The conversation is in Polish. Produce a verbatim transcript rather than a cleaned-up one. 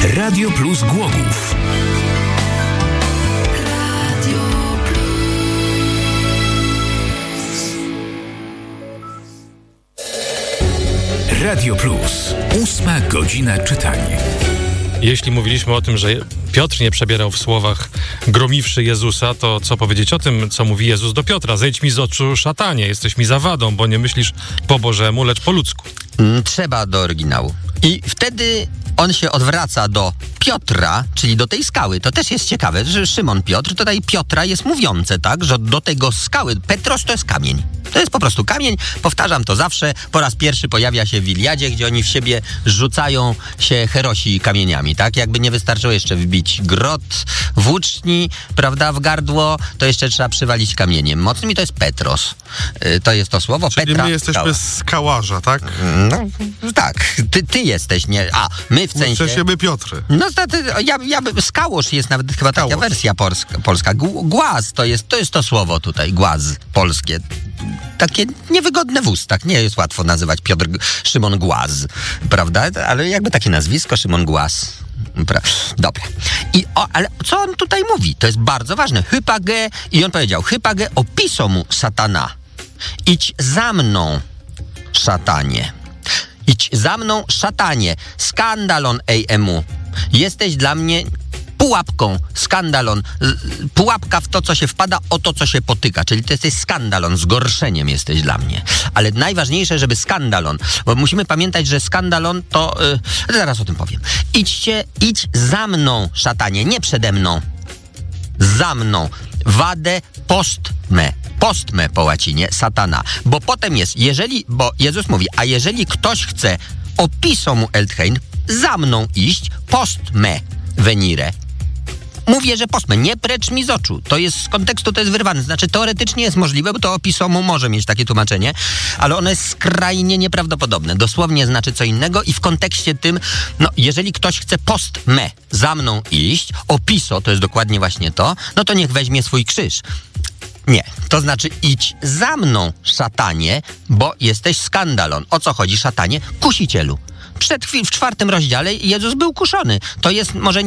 Radio Plus Głogów. Radio Plus. Ósma godzina czytania. Jeśli mówiliśmy o tym, że Piotr nie przebierał w słowach gromiwszy Jezusa, to co powiedzieć o tym, co mówi Jezus do Piotra? Zejdź mi z oczu, szatanie, jesteś mi zawadą, bo nie myślisz po Bożemu, lecz po ludzku. Trzeba do oryginału. I wtedy on się odwraca do Piotra, czyli do tej skały. To też jest ciekawe, że Szymon Piotr, tutaj Piotra jest mówiące, tak, że do tego skały, Petros to jest kamień. To jest po prostu kamień, powtarzam to zawsze, po raz pierwszy pojawia się w Iliadzie, gdzie oni w siebie rzucają się herosi kamieniami, tak? Jakby nie wystarczyło jeszcze wbić grot, włóczni, prawda, w gardło, to jeszcze trzeba przywalić kamieniem mocnym i to jest Petros. Yy, to jest to słowo, Czyli Petra, my jesteśmy skała. z skałaża, tak? No, tak, ty, ty jesteś, nie, a my w sensie... W sensie my Piotry. No, znaczy, ja, ja, skałosz jest nawet chyba taka Skałosz. wersja polska. polska. Gu- Głaz to jest, to jest to słowo tutaj, głaz polskie. Takie niewygodne w ustach. Nie jest łatwo nazywać Piotr Szymon Głaz, prawda? Ale jakby takie nazwisko, Szymon Głaz. Pra- Dobra. I o, ale co on tutaj mówi? To jest bardzo ważne. Hypage, i on powiedział, hypage opiso mu satana. Idź za mną, szatanie. Idź za mną, szatanie. Skandalon ej emu. Jesteś dla mnie pułapką, skandalon, pułapka w to, co się wpada, o to, co się potyka. Czyli to jesteś skandalon, zgorszeniem jesteś dla mnie. Ale najważniejsze, żeby skandalon, bo musimy pamiętać, że skandalon to... Yy, zaraz o tym powiem. Idźcie, idź za mną, szatanie, nie przede mną. Za mną. Vade post me. Post me po łacinie, satana. Bo potem jest, jeżeli, bo Jezus mówi, a jeżeli ktoś chce opiso mu eltchein, za mną iść, post me venire. Mówię, że post me, nie precz mi z oczu. To jest z kontekstu, to jest wyrwane. Znaczy teoretycznie jest możliwe, bo to opisomu może mieć takie tłumaczenie, ale ono jest skrajnie nieprawdopodobne. Dosłownie znaczy co innego i w kontekście tym, no jeżeli ktoś chce post me, za mną iść, opiso, to jest dokładnie właśnie to, no to niech weźmie swój krzyż. Nie, to znaczy idź za mną, szatanie, bo jesteś skandalon. O co chodzi, szatanie? Kusicielu. Przed chwil, w czwartym rozdziale Jezus był kuszony. To jest może